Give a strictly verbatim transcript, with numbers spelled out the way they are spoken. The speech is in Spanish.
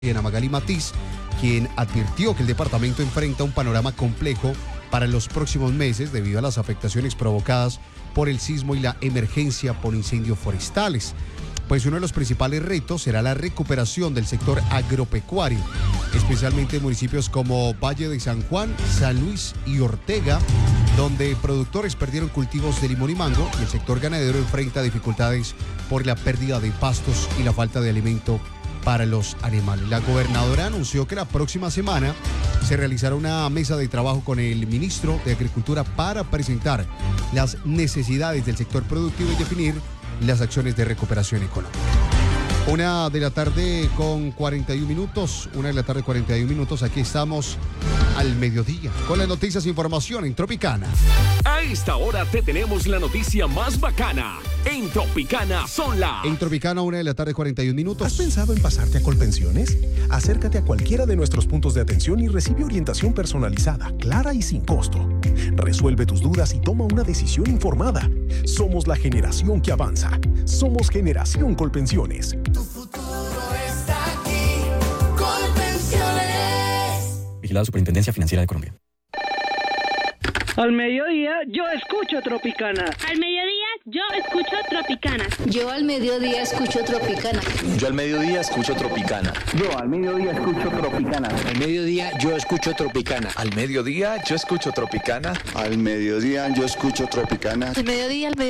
Ana Magali Matiz, quien advirtió que el departamento enfrenta un panorama complejo para los próximos meses debido a las afectaciones provocadas por el sismo y la emergencia por incendios forestales. Pues uno de los principales retos será la recuperación del sector agropecuario, especialmente en municipios como Valle de San Juan, San Luis y Ortega, donde productores perdieron cultivos de limón y mango y el sector ganadero enfrenta dificultades por la pérdida de pastos y la falta de alimento para los animales. La gobernadora anunció que la próxima semana se realizará una mesa de trabajo con el ministro de Agricultura para presentar las necesidades del sector productivo y definir las acciones de recuperación económica. Una de la tarde con cuarenta y un minutos, una de la tarde cuarenta y un minutos, aquí estamos al mediodía con las noticias e información en Tropicana. A esta hora te tenemos la noticia más bacana. En Tropicana son las... En Tropicana, una de la tarde cuarenta y un minutos. ¿Has pensado en pasarte a Colpensiones? Acércate a cualquiera de nuestros puntos de atención y recibe orientación personalizada, clara y sin costo. Resuelve tus dudas y toma una decisión informada. Somos la generación que avanza. Somos Generación Colpensiones. Tu futuro está aquí. Colpensiones. Vigilado Superintendencia Financiera de Colombia. Al mediodía yo escucho Tropicana. Al mediodía yo escucho Tropicana. Yo al mediodía escucho Tropicana. Yo al mediodía escucho Tropicana. Yo al mediodía escucho Tropicana. Al mediodía yo escucho Tropicana. Al mediodía yo escucho Tropicana. Al mediodía yo escucho Tropicana. Al mediodía al mediodía